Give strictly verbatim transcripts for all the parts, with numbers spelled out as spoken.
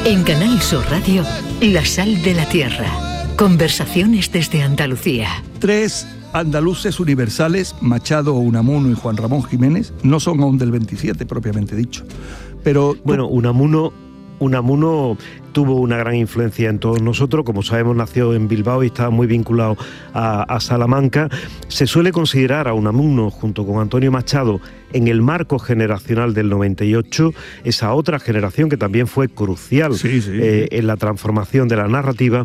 En Canal Sur Radio, La Sal de la Tierra. Conversaciones desde Andalucía. Tres andaluces universales, Machado, Unamuno y Juan Ramón Jiménez, no son aún del veintisiete propiamente dicho. Pero tú... Bueno, Unamuno, Unamuno tuvo una gran influencia en todos nosotros. Como sabemos, nació en Bilbao y estaba muy vinculado a, a Salamanca. Se suele considerar a Unamuno, junto con Antonio Machado, en el marco generacional del noventa y ocho, esa otra generación que también fue crucial sí, sí. Eh, en la transformación de la narrativa.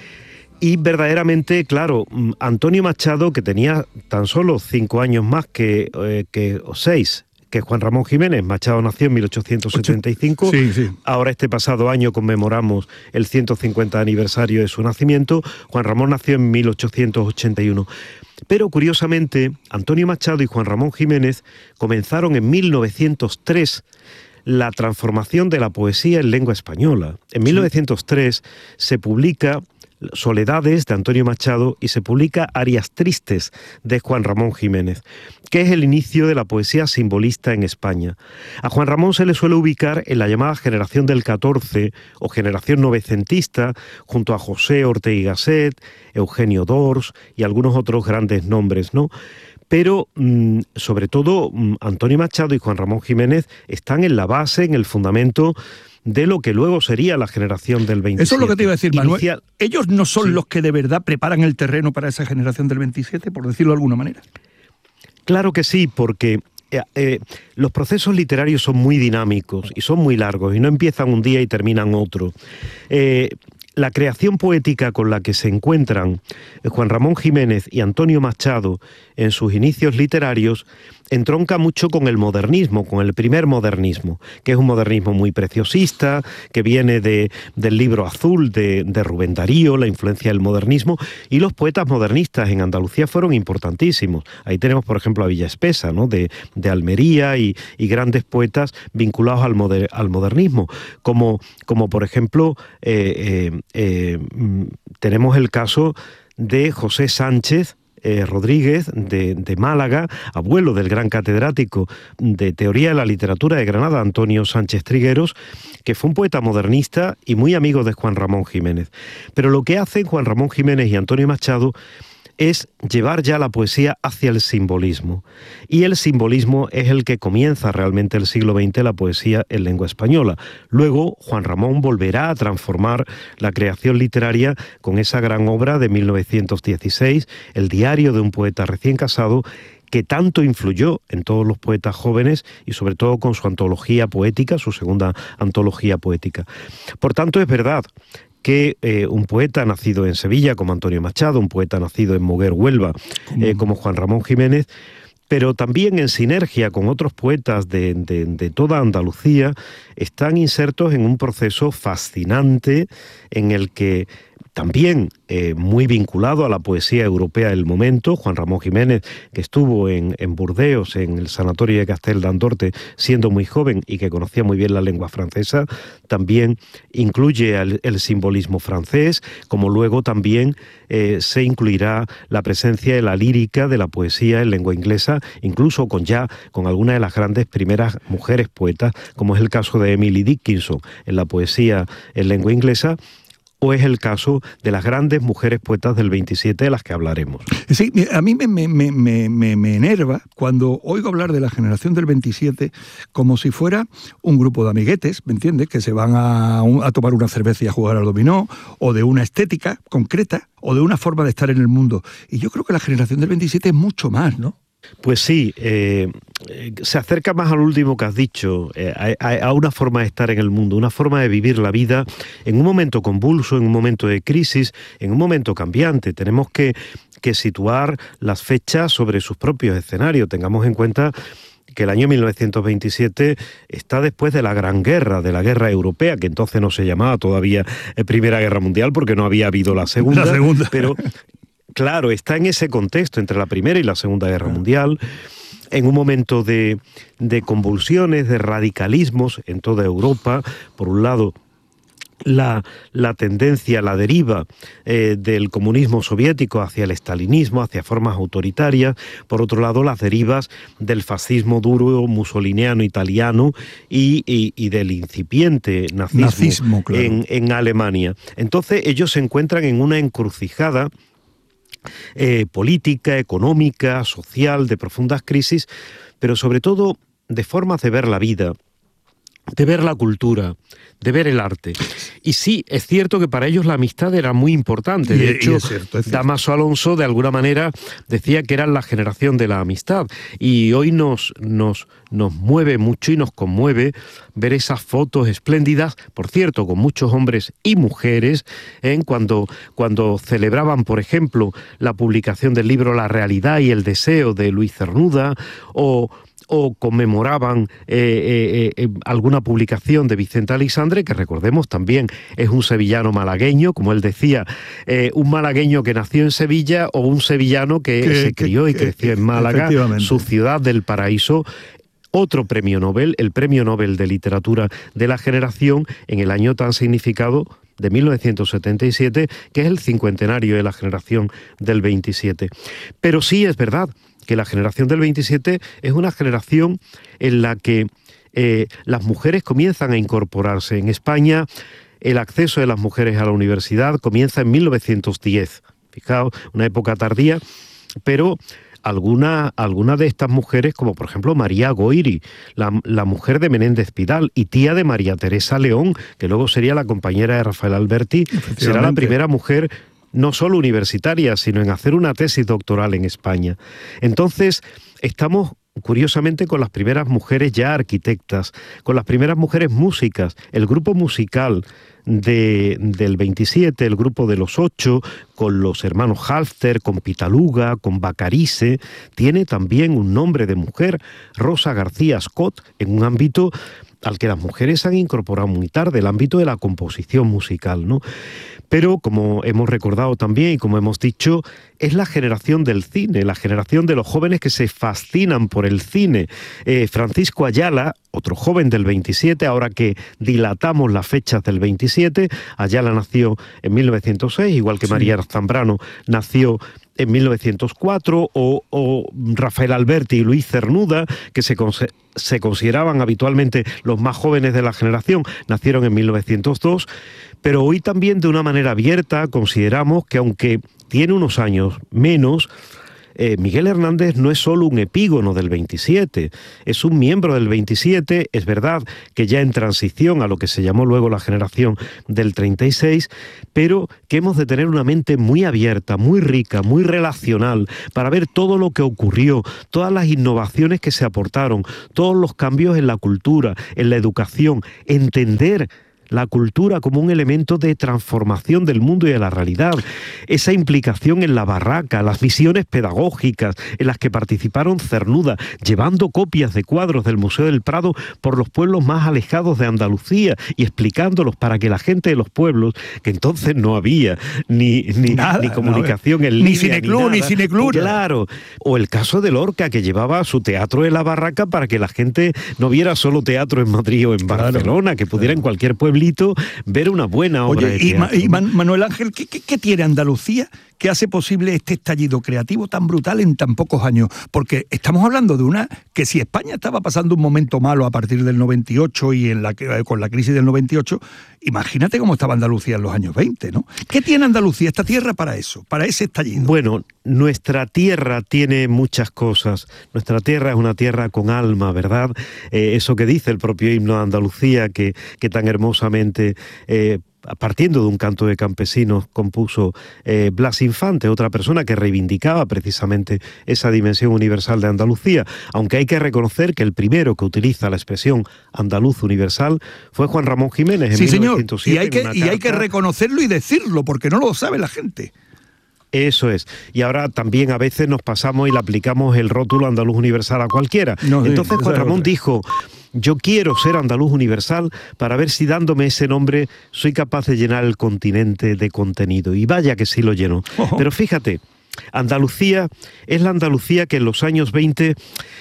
Y verdaderamente, claro, Antonio Machado, que tenía tan solo cinco años más que, eh, que o seis, que Juan Ramón Jiménez. Machado nació en mil ochocientos setenta y cinco. Sí, sí. Ahora este pasado año conmemoramos el ciento cincuenta aniversario de su nacimiento. Juan Ramón nació en mil ochocientos ochenta y uno. Pero curiosamente, Antonio Machado y Juan Ramón Jiménez comenzaron en mil novecientos tres la transformación de la poesía en lengua española. En mil novecientos tres se publica Soledades, de Antonio Machado, y se publica Arias Tristes, de Juan Ramón Jiménez, que es el inicio de la poesía simbolista en España. A Juan Ramón se le suele ubicar en la llamada generación del catorce o generación novecentista, junto a José Ortega y Gasset, Eugenio Dors y algunos otros grandes nombres, ¿no? Pero, mmm, sobre todo, mmm, Antonio Machado y Juan Ramón Jiménez están en la base, en el fundamento de lo que luego sería la generación del veintisiete. Eso es lo que te iba a decir, Manuel. Inicial... ¿Ellos no son sí. los que de verdad preparan el terreno para esa generación del veintisiete, por decirlo de alguna manera? Claro que sí, porque eh, eh, los procesos literarios son muy dinámicos y son muy largos, y no empiezan un día y terminan otro. Eh, La creación poética con la que se encuentran Juan Ramón Jiménez y Antonio Machado en sus inicios literarios entronca mucho con el modernismo, con el primer modernismo, que es un modernismo muy preciosista, que viene de, del Libro Azul de, de Rubén Darío, la influencia del modernismo, y los poetas modernistas en Andalucía fueron importantísimos. Ahí tenemos, por ejemplo, a Villa Espesa, ¿no? de, de Almería, y, y grandes poetas vinculados al, moder, al modernismo, como, como por ejemplo, eh, eh, eh, tenemos el caso de José Sánchez Eh, Rodríguez de, de Málaga, abuelo del gran catedrático de Teoría de la Literatura de Granada, Antonio Sánchez Trigueros, que fue un poeta modernista y muy amigo de Juan Ramón Jiménez. Pero lo que hacen Juan Ramón Jiménez y Antonio Machado es llevar ya la poesía hacia el simbolismo. Y el simbolismo es el que comienza realmente el siglo veinte la poesía en lengua española. Luego Juan Ramón volverá a transformar la creación literaria con esa gran obra de mil novecientos dieciséis, El diario de un poeta recién casado, que tanto influyó en todos los poetas jóvenes y sobre todo con su antología poética, su segunda antología poética. Por tanto, es verdad que eh, un poeta nacido en Sevilla como Antonio Machado, un poeta nacido en Moguer, Huelva, eh, como Juan Ramón Jiménez, pero también en sinergia con otros poetas de, de, de toda Andalucía, están insertos en un proceso fascinante en el que también eh, muy vinculado a la poesía europea del momento, Juan Ramón Jiménez, que estuvo en, en Burdeos, en el sanatorio de Castel d'Andorte, siendo muy joven y que conocía muy bien la lengua francesa, también incluye el, el simbolismo francés, como luego también eh, se incluirá la presencia de la lírica, de la poesía en lengua inglesa, incluso con ya con algunas de las grandes primeras mujeres poetas, como es el caso de Emily Dickinson en la poesía en lengua inglesa, o es el caso de las grandes mujeres poetas del veintisiete de las que hablaremos. Sí, a mí me, me, me, me, me enerva cuando oigo hablar de la generación del veintisiete como si fuera un grupo de amiguetes, ¿me entiendes?, que se van a, a tomar una cerveza y a jugar al dominó, o de una estética concreta, o de una forma de estar en el mundo. Y yo creo que la generación del veintisiete es mucho más, ¿no? Pues sí, eh, eh, se acerca más al último que has dicho, eh, a, a una forma de estar en el mundo, una forma de vivir la vida en un momento convulso, en un momento de crisis, en un momento cambiante. Tenemos que, que situar las fechas sobre sus propios escenarios. Tengamos en cuenta que el año mil novecientos veintisiete está después de la Gran Guerra, de la Guerra Europea, que entonces no se llamaba todavía Primera Guerra Mundial porque no había habido la Segunda, la segunda. pero... Claro, está en ese contexto entre la Primera y la Segunda Guerra Mundial, en un momento de, de convulsiones, de radicalismos en toda Europa. Por un lado, La, la tendencia, la deriva eh, del comunismo soviético hacia el estalinismo, hacia formas autoritarias. Por otro lado, las derivas del fascismo duro musoliniano italiano y, y, y del incipiente nazismo, nazismo claro. en, en Alemania. Entonces, ellos se encuentran en una encrucijada eh, política, económica, social, de profundas crisis, pero sobre todo de formas de ver la vida, de ver la cultura, de ver el arte. Y sí, es cierto que para ellos la amistad era muy importante. De y, hecho, y es cierto, es cierto. Damaso Alonso, de alguna manera, decía que eran la generación de la amistad. Y hoy nos, nos, nos mueve mucho y nos conmueve ver esas fotos espléndidas, por cierto, con muchos hombres y mujeres, ¿eh? cuando, cuando celebraban, por ejemplo, la publicación del libro La realidad y el deseo de Luis Cernuda, o... o conmemoraban eh, eh, eh, alguna publicación de Vicente Aleixandre, que recordemos también es un sevillano malagueño, como él decía, eh, un malagueño que nació en Sevilla o un sevillano que, que se crió que, y creció que, en Málaga, su ciudad del paraíso. Otro premio Nobel, el premio Nobel de Literatura de la generación, en el año tan significado de mil novecientos setenta y siete, que es el cincuentenario de la generación del veintisiete. Pero sí es verdad que la generación del veintisiete es una generación en la que eh, las mujeres comienzan a incorporarse. En España, el acceso de las mujeres a la universidad comienza en mil novecientos diez. Fijaos, una época tardía, pero alguna, alguna de estas mujeres, como por ejemplo María Goiri, la, la mujer de Menéndez Pidal y tía de María Teresa León, que luego sería la compañera de Rafael Alberti, será la primera mujer no solo universitaria, sino en hacer una tesis doctoral en España. Entonces, estamos curiosamente con las primeras mujeres ya arquitectas, con las primeras mujeres músicas, el grupo musical de, del veintisiete, el grupo de los ocho, con los hermanos Halfter, con Pitaluga, con Bacarice, tiene también un nombre de mujer, Rosa García Scott, en un ámbito al que las mujeres han incorporado muy tarde, el ámbito de la composición musical, ¿no? Pero, como hemos recordado también y como hemos dicho, es la generación del cine, la generación de los jóvenes que se fascinan por el cine. Eh, Francisco Ayala, otro joven del veintisiete, ahora que dilatamos las fechas del veintisiete, Ayala nació en mil novecientos seis, igual que sí. María Zambrano nació en mil novecientos cuatro, o, o Rafael Alberti y Luis Cernuda, que se, se consideraban habitualmente los más jóvenes de la generación, nacieron en mil novecientos dos, pero hoy también de una manera abierta consideramos que aunque tiene unos años menos, Eh, Miguel Hernández no es solo un epígono del veintisiete, es un miembro del veintisiete, es verdad que ya en transición a lo que se llamó luego la generación del treinta y seis, pero que hemos de tener una mente muy abierta, muy rica, muy relacional, para ver todo lo que ocurrió, todas las innovaciones que se aportaron, todos los cambios en la cultura, en la educación, entender la cultura como un elemento de transformación del mundo y de la realidad, esa implicación en la barraca, las misiones pedagógicas en las que participaron Cernuda, llevando copias de cuadros del Museo del Prado por los pueblos más alejados de Andalucía y explicándolos para que la gente de los pueblos, que entonces no había ni, ni, nada, ni comunicación no, en línea, ni cineclub, ni, ni cineclub. Claro, o el caso de Lorca, que llevaba su teatro de la barraca para que la gente no viera solo teatro en Madrid o en claro, Barcelona, que pudiera claro. en cualquier pueblo ver una buena obra. Oye, de y, teatro. y Man, Manuel Ángel, ¿qué, qué, ¿qué tiene Andalucía que hace posible este estallido creativo tan brutal en tan pocos años? Porque estamos hablando de una que si España estaba pasando un momento malo a partir del noventa y ocho y en la, con la crisis del noventa y ocho, imagínate cómo estaba Andalucía en los años veinte, ¿no? ¿Qué tiene Andalucía, esta tierra, para eso, para ese estallido? Bueno, nuestra tierra tiene muchas cosas. Nuestra tierra es una tierra con alma, ¿verdad? Eh, eso que dice el propio himno de Andalucía, que, que tan hermosamente, eh, partiendo de un canto de campesinos, compuso eh, Blas Infante, otra persona que reivindicaba precisamente esa dimensión universal de Andalucía, aunque hay que reconocer que el primero que utiliza la expresión andaluz universal fue Juan Ramón Jiménez en sí, mil novecientos siete. Señor, y hay que, y hay que reconocerlo y decirlo, porque no lo sabe la gente. Eso es. Y ahora también a veces nos pasamos y le aplicamos el rótulo andaluz universal a cualquiera. No, Entonces sí, Juan Ramón dijo: yo quiero ser andaluz universal para ver si dándome ese nombre soy capaz de llenar el continente de contenido. Y vaya que sí lo llenó. Oh. Pero fíjate, Andalucía es la Andalucía que en los años veinte,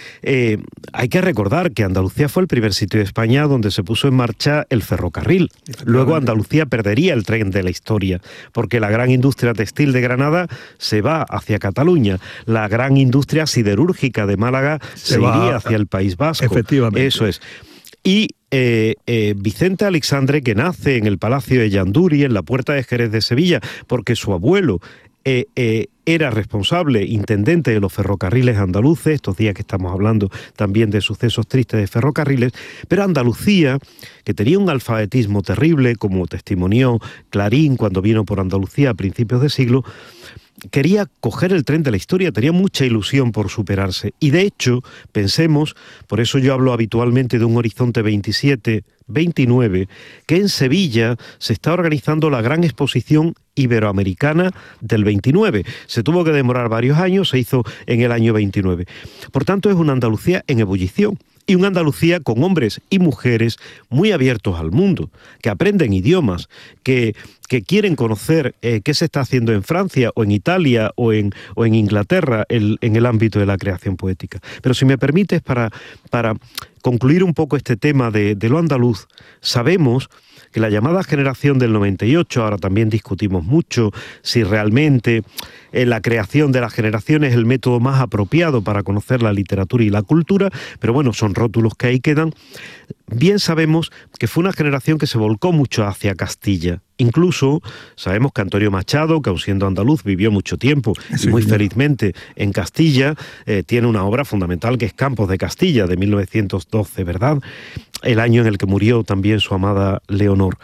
eh, hay que recordar que Andalucía fue el primer sitio de España donde se puso en marcha el ferrocarril. Luego Andalucía perdería el tren de la historia, porque la gran industria textil de Granada se va hacia Cataluña, la gran industria siderúrgica de Málaga se, se iría hacia el País Vasco. Efectivamente. Eso es. Y eh, eh, Vicente Alexandre, que nace en el Palacio de Yanduri, en la Puerta de Jerez de Sevilla, porque su abuelo eh, eh, era responsable, intendente de los ferrocarriles andaluces, estos días que estamos hablando también de sucesos tristes de ferrocarriles, pero Andalucía, que tenía un alfabetismo terrible, como testimonió Clarín cuando vino por Andalucía a principios de siglo, quería coger el tren de la historia, tenía mucha ilusión por superarse. Y de hecho, pensemos, por eso yo hablo habitualmente de un horizonte veintisiete veintinueve, que en Sevilla se está organizando la gran exposición iberoamericana del veintinueve. Se tuvo que demorar varios años, se hizo en el año veintinueve. Por tanto, es una Andalucía en ebullición. Y una Andalucía con hombres y mujeres muy abiertos al mundo, que aprenden idiomas, que, que quieren conocer eh, qué se está haciendo en Francia o en Italia o en, o en Inglaterra el, en el ámbito de la creación poética. Pero si me permites, para, para concluir un poco este tema de, de lo andaluz, sabemos que la llamada generación del noventa y ocho, ahora también discutimos mucho si realmente eh, la creación de las generaciones es el método más apropiado para conocer la literatura y la cultura, pero bueno, son rótulos que ahí quedan. Bien sabemos que fue una generación que se volcó mucho hacia Castilla. Incluso sabemos que Antonio Machado, que aun siendo andaluz, vivió mucho tiempo y muy felizmente en Castilla, eh, tiene una obra fundamental que es Campos de Castilla, de mil novecientos doce, ¿verdad? El año en el que murió también su amada Leonor.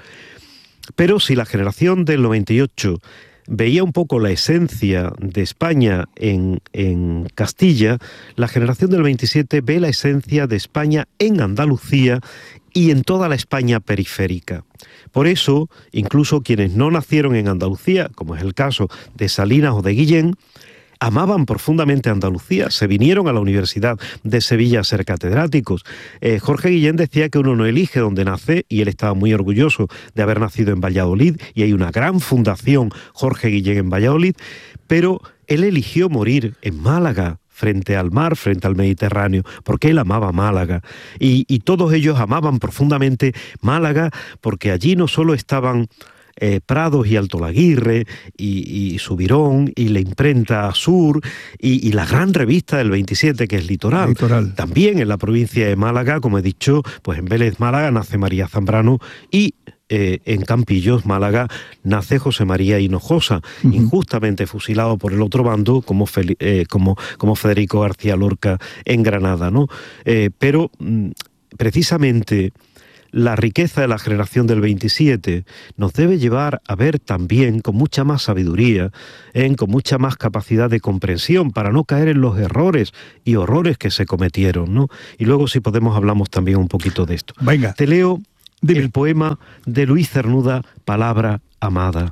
Pero si la generación del noventa y ocho veía un poco la esencia de España en, en Castilla, la generación del veintisiete ve la esencia de España en Andalucía y en toda la España periférica. Por eso, incluso quienes no nacieron en Andalucía, como es el caso de Salinas o de Guillén, amaban profundamente Andalucía, se vinieron a la Universidad de Sevilla a ser catedráticos. Eh, Jorge Guillén decía que uno no elige dónde nace, y él estaba muy orgulloso de haber nacido en Valladolid, y hay una gran fundación Jorge Guillén en Valladolid, pero él eligió morir en Málaga, frente al mar, frente al Mediterráneo, porque él amaba Málaga. Y, y todos ellos amaban profundamente Málaga, porque allí no solo estaban Eh, Prados y Alto Laguirre y, y Subirón y la imprenta Sur y, y la gran revista del veintisiete que es Litoral. Litoral. También en la provincia de Málaga, como he dicho, pues en Vélez, Málaga, nace María Zambrano y eh, en Campillos, Málaga, nace José María Hinojosa, uh-huh. injustamente fusilado por el otro bando como, Fel- eh, como, como Federico García Lorca en Granada, ¿no? Eh, pero mm, precisamente la riqueza de la generación del veintisiete nos debe llevar a ver también con mucha más sabiduría, ¿eh? con mucha más capacidad de comprensión para no caer en los errores y horrores que se cometieron, ¿no? Y luego, si podemos, hablamos también un poquito de esto. Venga. Te leo Dime. El poema de Luis Cernuda, Palabra amada.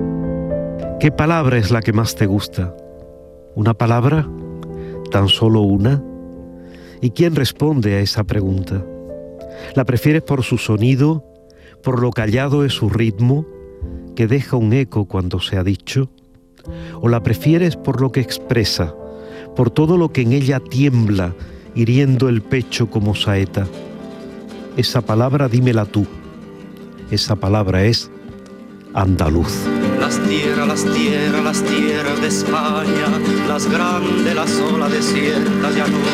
¿Qué palabra es la que más te gusta? ¿Una palabra? ¿Tan solo una? ¿Y quién responde a esa pregunta? ¿La prefieres por su sonido, por lo callado de su ritmo, que deja un eco cuando se ha dicho? ¿O la prefieres por lo que expresa, por todo lo que en ella tiembla, hiriendo el pecho como saeta? Esa palabra dímela tú. Esa palabra es andaluz. Las tierras, las tierras, las tierras de España, las grandes, las olas desiertas ya no.